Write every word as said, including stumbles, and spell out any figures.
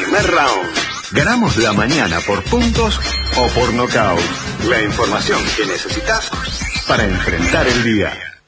primer round. Ganamos la mañana por puntos o por nocaut. La información que necesitas para enfrentar el día.